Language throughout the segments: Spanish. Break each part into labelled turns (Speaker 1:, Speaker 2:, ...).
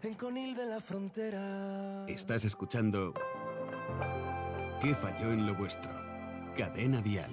Speaker 1: en Conil de la Frontera.
Speaker 2: Estás escuchando ¿Qué falló en lo vuestro? Cadena Dial.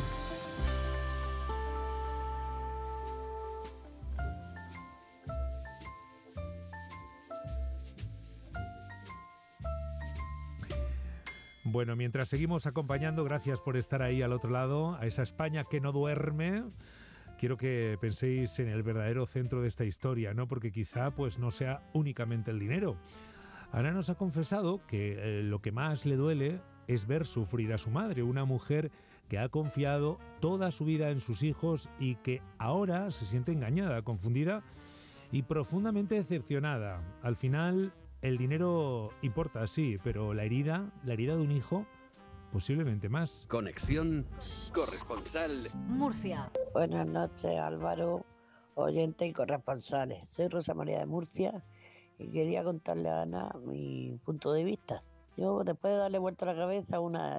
Speaker 3: Bueno, mientras seguimos acompañando, gracias por estar ahí al otro lado, a esa España que no duerme. Quiero que penséis en el verdadero centro de esta historia, ¿no? Porque quizá pues no sea únicamente el dinero. Ana nos ha confesado que lo que más le duele es ver sufrir a su madre, una mujer que ha confiado toda su vida en sus hijos y que ahora se siente engañada, confundida y profundamente decepcionada. Al final, el dinero importa, sí, pero la herida de un hijo, posiblemente más.
Speaker 2: Conexión corresponsal
Speaker 4: Murcia.
Speaker 5: Buenas noches, Álvaro, oyentes y corresponsales. Soy Rosa María de Murcia y quería contarle a Ana mi punto de vista. Yo, después de darle vuelta a la cabeza,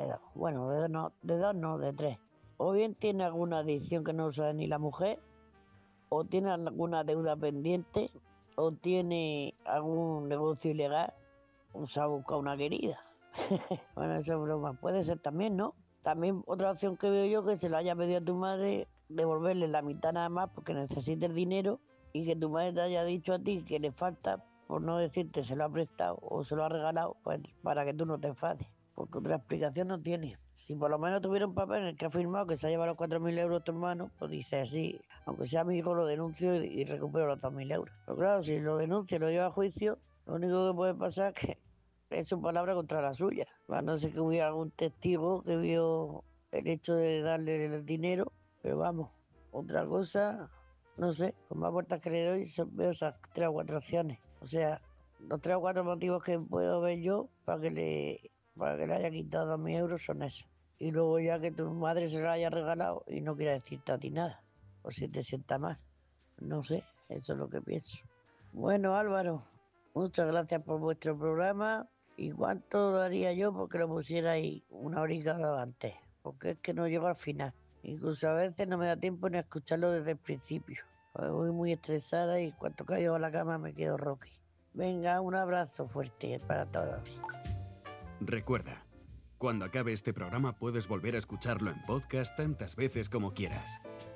Speaker 5: de tres. O bien tiene alguna adicción que no sabe ni la mujer, o tiene alguna deuda pendiente, o tiene algún negocio ilegal, o se ha buscado una querida. Bueno, eso es broma. Puede ser también, ¿no? También otra opción que veo yo, que se lo haya pedido a tu madre, devolverle la mitad nada más porque necesita el dinero, y que tu madre te haya dicho a ti que le falta, por no decirte se lo ha prestado o se lo ha regalado, pues para que tú no te enfades, porque otra explicación no tiene. Si por lo menos tuviera un papel en el que ha firmado que se ha llevado los 4.000 euros tu hermano, pues dice sí, aunque sea mi hijo lo denuncio y recupero los 2.000 euros. Pero claro, si lo denuncia y lo lleva a juicio, lo único que puede pasar es que es su palabra contra la suya. A no ser que hubiera algún testigo que vio el hecho de darle el dinero, pero vamos, otra cosa, no sé, con más vueltas que le doy veo esas 3 o 4 opciones. O sea, los 3 o 4 motivos que puedo ver yo para que le haya quitado 2.000 euros son esos. Y luego ya que tu madre se lo haya regalado y no quiera decirte a ti nada, por si te sienta mal. No sé, eso es lo que pienso. Bueno, Álvaro, muchas gracias por vuestro programa. ¿Y cuánto daría yo porque lo pusierais una horita antes? Porque es que no llego al final. Incluso a veces no me da tiempo ni a escucharlo desde el principio. Voy muy estresada y cuando caigo a la cama me quedo rocky. Venga, un abrazo fuerte para todos.
Speaker 2: Recuerda, cuando acabe este programa puedes volver a escucharlo en podcast tantas veces como quieras.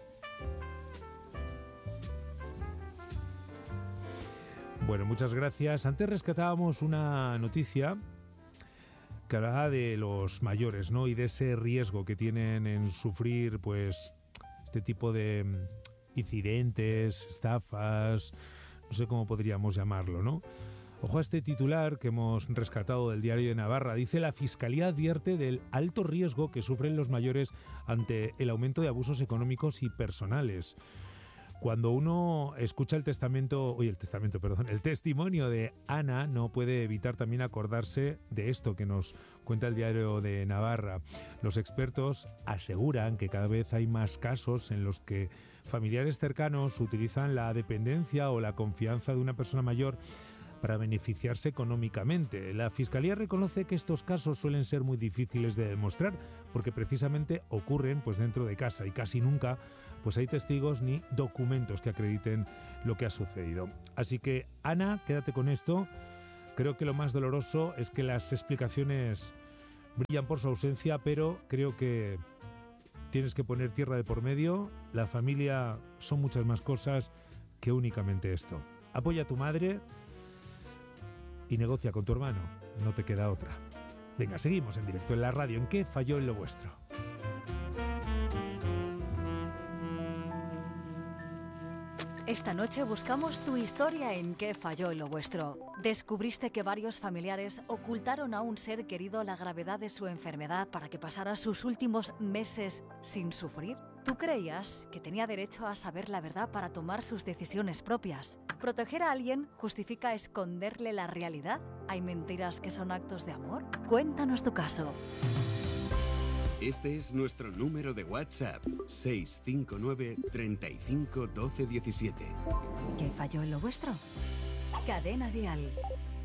Speaker 3: Bueno, muchas gracias. Antes rescatábamos una noticia que hablaba de los mayores, ¿no? Y de ese riesgo que tienen en sufrir, pues, este tipo de incidentes, estafas, no sé cómo podríamos llamarlo, ¿no? Ojo a este titular que hemos rescatado del Diario de Navarra. Dice: la Fiscalía advierte del alto riesgo que sufren los mayores ante el aumento de abusos económicos y personales. Cuando uno escucha el testimonio de Ana, no puede evitar también acordarse de esto que nos cuenta el Diario de Navarra. Los expertos aseguran que cada vez hay más casos en los que familiares cercanos utilizan la dependencia o la confianza de una persona mayor para beneficiarse económicamente. La Fiscalía reconoce que estos casos suelen ser muy difíciles de demostrar porque precisamente ocurren pues dentro de casa y casi nunca pues hay testigos ni documentos que acrediten lo que ha sucedido. Así que, Ana, quédate con esto. Creo que lo más doloroso es que las explicaciones brillan por su ausencia, pero creo que tienes que poner tierra de por medio. La familia son muchas más cosas que únicamente esto. Apoya a tu madre y negocia con tu hermano, no te queda otra. Venga, seguimos en directo en la radio. ¿En qué falló en lo vuestro?
Speaker 4: Esta noche buscamos tu historia en qué falló en lo vuestro. ¿Descubriste que varios familiares ocultaron a un ser querido la gravedad de su enfermedad para que pasara sus últimos meses sin sufrir? ¿Tú creías que tenía derecho a saber la verdad para tomar sus decisiones propias? ¿Proteger a alguien justifica esconderle la realidad? ¿Hay mentiras que son actos de amor? Cuéntanos tu caso.
Speaker 2: Este es nuestro número de WhatsApp: 659 35 12 17.
Speaker 4: ¿Qué falló en lo vuestro? Cadena Dial.